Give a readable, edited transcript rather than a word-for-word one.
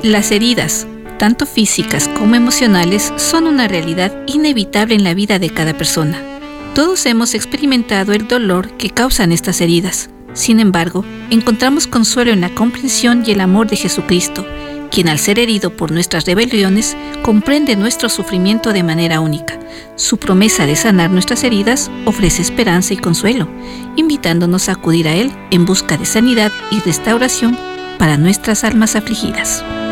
Las heridas, tanto físicas como emocionales, son una realidad inevitable en la vida de cada persona. Todos hemos experimentado el dolor que causan estas heridas. Sin embargo, encontramos consuelo en la comprensión y el amor de Jesucristo, quien al ser herido por nuestras rebeliones, comprende nuestro sufrimiento de manera única. Su promesa de sanar nuestras heridas ofrece esperanza y consuelo, invitándonos a acudir a Él en busca de sanidad y restauración para nuestras almas afligidas.